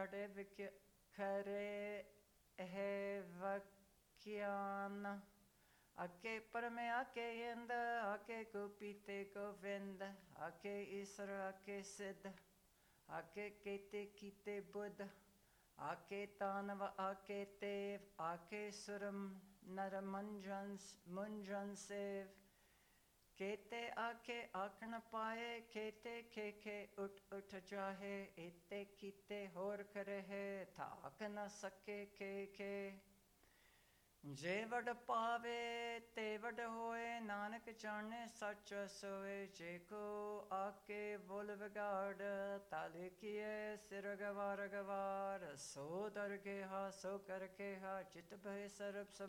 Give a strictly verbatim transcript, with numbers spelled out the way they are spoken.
ਖੜੇ ਵਿਖ ਖਰੇ ਹੈ ਵਕਿਆਨ। ਆਕੇ ਪਰਮੇ ਆਕੇ ਇੰਦ, ਆਕੇ ਕੁਪੀਤੇ ਗੋਵਿੰਦ, ਆਕੇ ਈਸਰ ਆਕੇ ਸਿੱਧ, ਆਕੇ ਕੇਤੇ ਕੀਤੇ ਬੁੱਧ, ਆਕੇ ਤਾਨਵ ਆਕੇ ਤੇਵ, ਆਕੇ ਸੁਰਮ ਨਰ ਮੰਜਨ ਮੁੰਜਨ ਸੇਵ। ਕੇਤੇ ਆਕੇ ਆਖਣ ਪਾਏ, ਕੇਤੇ ਖੇਖੇ ਉਠ ਉਠ ਜਾਹੇ, ਏਤੇ ਕੀਤੇ ਹੋਰ ਕਰਹਿ, ਥਾਕ ਨ ਸਕੇ ਕੇ ਕੇ। ਜੇ ਵਡ ਪਾਵੇ ਤੇ ਵਡ ਹੋਏ, ਨਾਨਕ ਜਾਣੇ ਸੱਚ ਸੋਏ। ਜੇ ਕੋ ਆਕੇ ਬੋਲ ਵਿਗਾੜ, ਤਾ ਲਿਖੀਏ ਸਿਰ ਗਵਾਰ ਗਵਾਰ। ਸੋ ਦਰ ਕਿਹਾ ਸੋ ਕਰ ਕਿਹਾ, ਚਿਤ ਭਏ ਸਰਬ ਸਮ